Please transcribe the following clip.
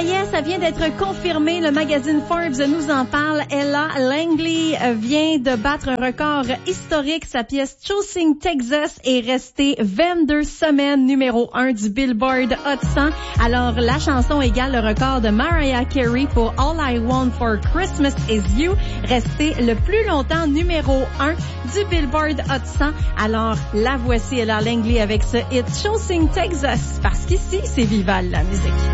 Ça y est, ça vient d'être confirmé. Le magazine Forbes nous en parle. Ella Langley vient de battre un record historique. Sa pièce Choosing Texas est restée 22 semaines numéro 1 du Billboard Hot 100. Alors, la chanson égale le record de Mariah Carey pour All I Want for Christmas Is You, resté le plus longtemps numéro 1 du Billboard Hot 100. Alors, la voici Ella Langley avec ce hit Choosing Texas, parce qu'ici, c'est Vival la musique.